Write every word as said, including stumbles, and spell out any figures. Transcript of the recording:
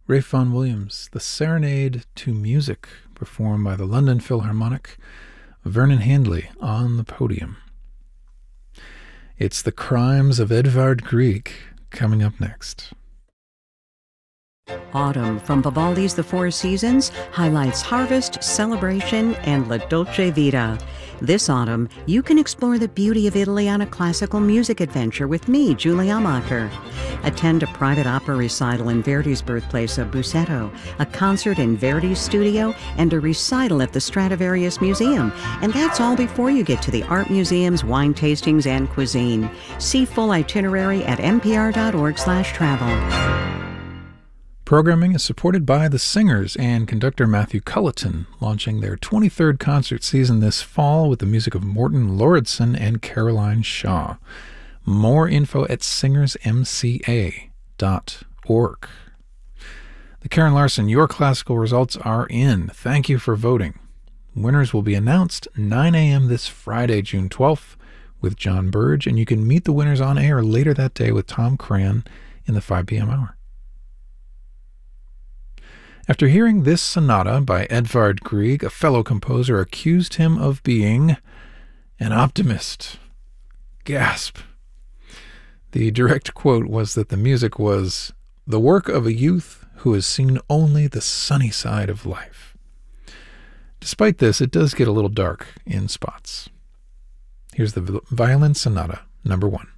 Ralph Vaughan Williams, The Serenade to Music, performed by the London Philharmonic, Vernon Handley on the podium. It's The Crimes of Edvard Grieg coming up next. Autumn from Vivaldi's The Four Seasons highlights harvest, celebration, and La Dolce Vita. This autumn, you can explore the beauty of Italy on a classical music adventure with me, Julie Amacher. Attend a private opera recital in Verdi's birthplace of Busseto, a concert in Verdi's studio, and a recital at the Stradivarius Museum. And that's all before you get to the art museums, wine tastings, and cuisine. See full itinerary at npr.org slash travel. Programming is supported by The Singers and conductor Matthew Culleton, launching their twenty-third concert season this fall with the music of Morten Lauridsen and Caroline Shaw. More info at singers m c a dot org. The Karen Larson Your Classical results are in. Thank you for voting. Winners will be announced nine a.m. this Friday, June twelfth, with John Burge, and you can meet the winners on air later that day with Tom Cran in the five p.m. hour. After hearing this sonata by Edvard Grieg, a fellow composer accused him of being an optimist. Gasp. The direct quote was that the music was the work of a youth who has seen only the sunny side of life. Despite this, it does get a little dark in spots. Here's the Violin Sonata, number one.